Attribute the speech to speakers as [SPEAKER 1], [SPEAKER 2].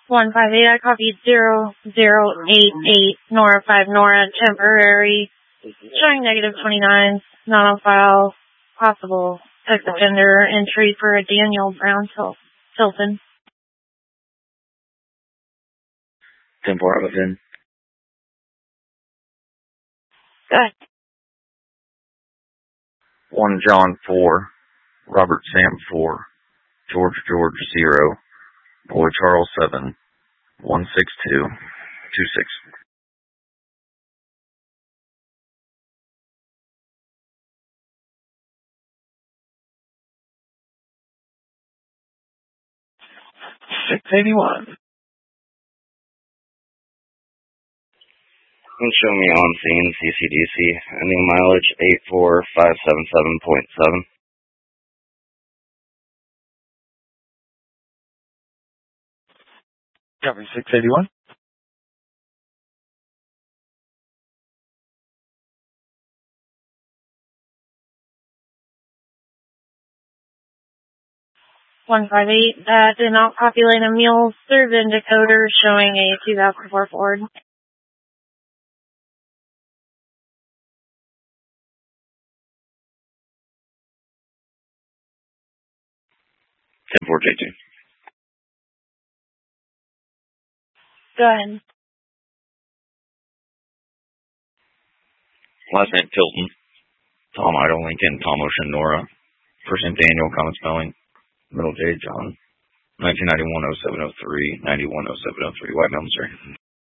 [SPEAKER 1] 158, I copied 0088, Nora 5 Nora, temporary, showing negative 29, not on file, possible sex offender entry for a Daniel Brown Tilton.
[SPEAKER 2] 10-4 out of 10.
[SPEAKER 1] Good.
[SPEAKER 2] 1 John 4, Robert Sam 4, George 0, Boy Charles 7, 16226. $681.
[SPEAKER 3] And show me on scene, CCDC, ending mileage 84577.7.
[SPEAKER 4] Copy 681.
[SPEAKER 1] That did not populate a mule serve-in decoder showing a 2004 Ford.
[SPEAKER 2] 10-4 J2.
[SPEAKER 1] Go ahead.
[SPEAKER 2] Last name Tilton. Tom Idle Lincoln, Tom Ocean Nora. First name Daniel, common spelling. Middle J John. 1991 0703, 91 0703, White Mountain, sir.